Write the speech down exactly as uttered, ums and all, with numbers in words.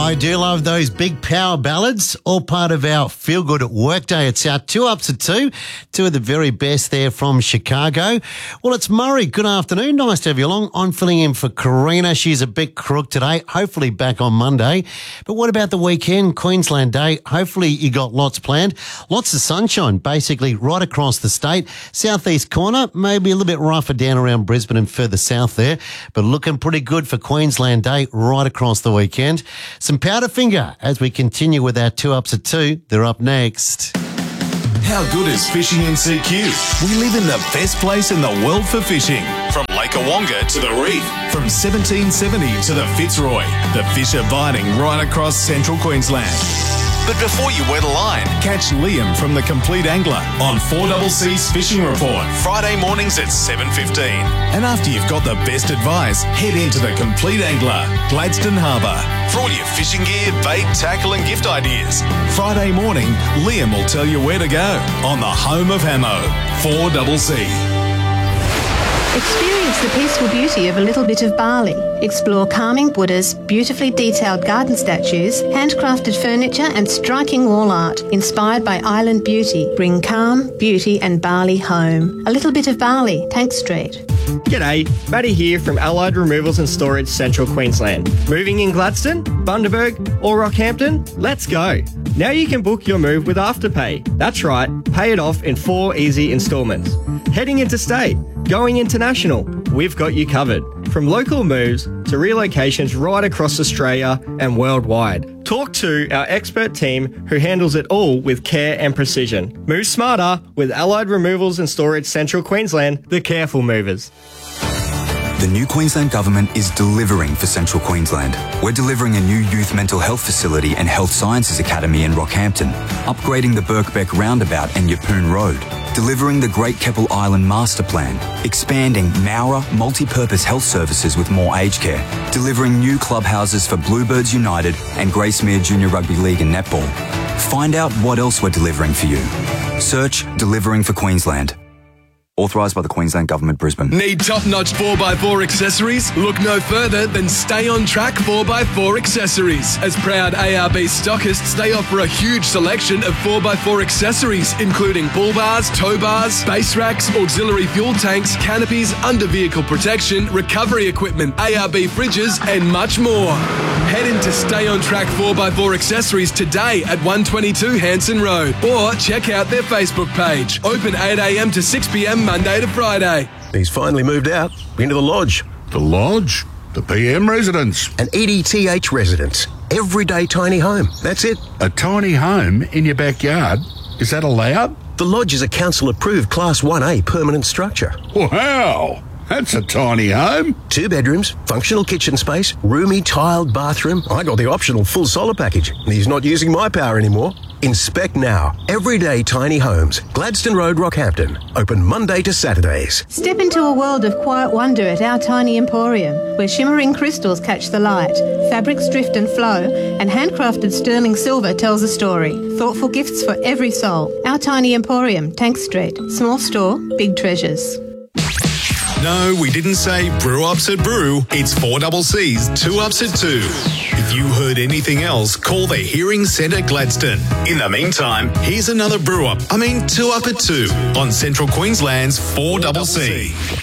I do love those big power ballads, all part of our Feel Good at Work Day. It's our two ups at two, two of the very best there from Chicago. Well, it's Murray. Good afternoon. Nice to have you along. I'm filling in for Karina. She's a bit crook today, hopefully back on Monday. But what about the weekend? Queensland Day. Hopefully you got lots planned. Lots of sunshine, basically right across the state. Southeast corner, maybe a little bit rougher down around Brisbane and further south there, but looking pretty good for Queensland Day right across the weekend. Some Powderfinger as we continue with our two ups at two. They're up next. How good is fishing in C Q? We live in the best place in the world for fishing. From Lake Awonga to the reef, from seventeen seventy to the Fitzroy, the fish are biting right across central Queensland. But before you wet a line, catch Liam from The Complete Angler on four C C's Fishing Report, Friday mornings at seven fifteen. And after you've got the best advice, head into The Complete Angler, Gladstone Harbour, for all your fishing gear, bait, tackle and gift ideas. Friday morning, Liam will tell you where to go on the home of Hamo, four C C. Experience the peaceful beauty of a little bit of Bali. Explore calming Buddhas, beautifully detailed garden statues, handcrafted furniture and striking wall art. Inspired by island beauty, bring calm, beauty and Bali home. A little bit of Bali, Tank Street. G'day, Matty here from Allied Removals and Storage, Central Queensland. Moving in Gladstone, Bundaberg or Rockhampton? Let's go. Now you can book your move with Afterpay. That's right, pay it off in four easy instalments. Heading interstate, going international, we've got you covered. From local moves to relocations right across Australia and worldwide. Talk to our expert team who handles it all with care and precision. Move smarter with Allied Removals and Storage, Central Queensland, the careful movers. The new Queensland Government is delivering for Central Queensland. We're delivering a new youth mental health facility and health sciences academy in Rockhampton, upgrading the Birkbeck roundabout and Yeppoon Road, delivering the Great Keppel Island Master Plan, expanding Mowra multi-purpose health services with more aged care, delivering new clubhouses for Bluebirds United and Gracemere Junior Rugby League and Netball. Find out what else we're delivering for you. Search Delivering for Queensland. Authorised by the Queensland Government, Brisbane. Need top-notch four by four accessories? Look no further than Stay On Track four by four Accessories. As proud A R B stockists, they offer a huge selection of four by four accessories, including bull bars, tow bars, base racks, auxiliary fuel tanks, canopies, under-vehicle protection, recovery equipment, A R B fridges, and much more. Head into Stay On Track four by four Accessories today at one twenty-two Hanson Road, or check out their Facebook page. Open eight a m to six p m Monday to Friday. He's finally moved out into the lodge. The lodge? The P M residence? An E D T H residence. Everyday tiny home. That's it. A tiny home in your backyard? Is that allowed? The lodge is a council-approved Class one A permanent structure. Wow! That's a tiny home. Two bedrooms, functional kitchen space, roomy tiled bathroom. I got the optional full solar package. He's not using my power anymore. Inspect now. Everyday tiny homes. Gladstone Road, Rockhampton. Open Monday to Saturdays. Step into a world of quiet wonder at our tiny emporium, where shimmering crystals catch the light, fabrics drift and flow, and handcrafted sterling silver tells a story. Thoughtful gifts for every soul. Our tiny emporium, Tank Street. Small store, big treasures. No, we didn't say brew ups at brew. It's four C C's two ups at two. If you heard anything else, call the Hearing Centre Gladstone. In the meantime, here's another brew up. I mean, two up at two on Central Queensland's four C C.